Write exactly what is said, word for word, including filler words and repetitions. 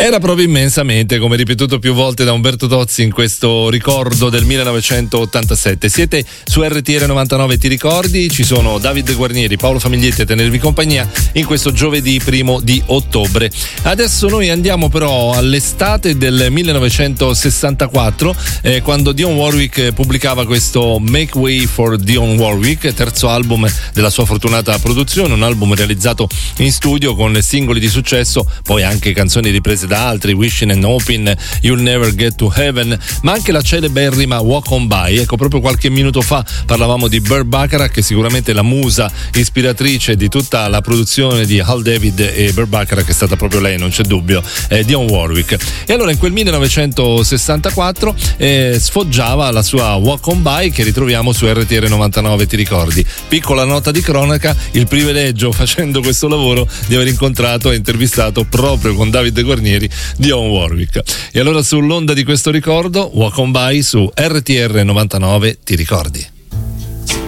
Era proprio immensamente, come ripetuto più volte da Umberto Tozzi in questo ricordo del millenovecentottantasette. Siete su R T R novantanove, ti ricordi? Ci sono Davide Guarnieri, Paolo Famiglietti a tenervi compagnia in questo giovedì primo di ottobre. Adesso noi andiamo però all'estate del millenovecentosessantaquattro, eh, quando Dionne Warwick pubblicava questo Make Way for Dionne Warwick, terzo album della sua fortunata produzione, un album realizzato in studio con singoli di successo, poi anche canzoni riprese da altri, Wishing and Hoping, You'll Never Get to Heaven, ma anche la celeberrima Walk On By. Ecco, proprio qualche minuto fa parlavamo di Burt Bacharach, che sicuramente la musa ispiratrice di tutta la produzione di Hal David e Burt Bacharach è stata proprio lei, non c'è dubbio, eh, Dionne Warwick. E allora in quel millenovecentosessantaquattro eh, sfoggiava la sua Walk On By, che ritroviamo su R T R novantanove, ti ricordi? Piccola nota di cronaca: il privilegio, facendo questo lavoro, di aver incontrato e intervistato proprio con Davide Guarnieri Dionne Warwick. E allora, sull'onda di questo ricordo, Walk On By su R T R novantanove, ti ricordi?